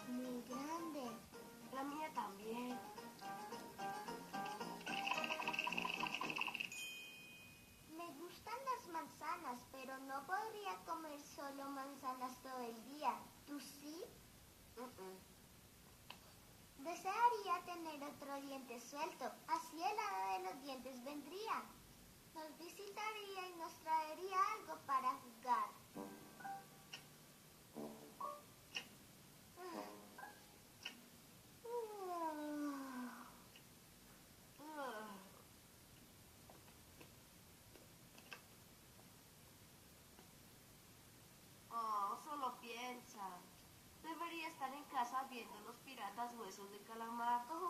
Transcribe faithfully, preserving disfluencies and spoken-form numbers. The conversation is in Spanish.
Muy grande. La mía también. Me gustan las manzanas, pero no podría comer solo manzanas todo el día. ¿Tú sí? Uh-uh. Desearía tener otro diente suelto, así el hada de los dientes vendría. Nos visitaría y nos traería algo para jugar. Ah. Oh, solo piensa. Debería estar en casa viendo los piratas huesos de calamar. Oh,